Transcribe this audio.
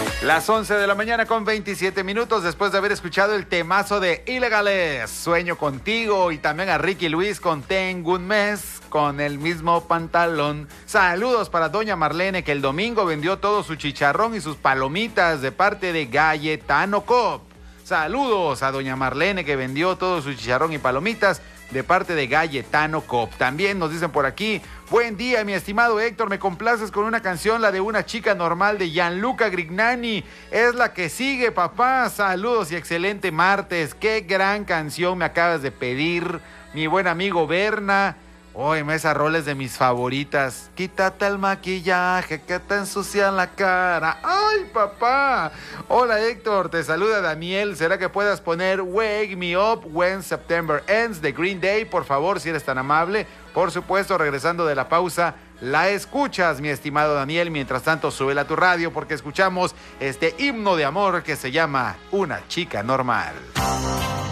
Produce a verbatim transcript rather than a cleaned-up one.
Las once de la mañana con veintisiete minutos después de haber escuchado el temazo de Ilegales, Sueño Contigo, y también a Ricky Luis con Tengo un mes con el mismo pantalón. Saludos para doña Marlene, que el domingo vendió todo su chicharrón y sus palomitas de parte de Galletano Cop. Saludos a doña Marlene, que vendió todo su chicharrón y palomitas de parte de Galletano Cop. También nos dicen por aquí: buen día, mi estimado Héctor, me complaces con una canción, la de Una chica normal de Gianluca Grignani. Es la que sigue, papá. Saludos y excelente martes. Qué gran canción me acabas de pedir, mi buen amigo Berna. Oye, esa rola es de mis favoritas. Quítate el maquillaje que te ensucia la cara. ¡Ay, papá! Hola, Héctor, te saluda Daniel. ¿Será que puedas poner Wake Me Up When September Ends de Green Day, por favor, si eres tan amable? Por supuesto, regresando de la pausa, la escuchas, mi estimado Daniel. Mientras tanto, súbela a tu radio porque escuchamos este himno de amor que se llama Una chica normal.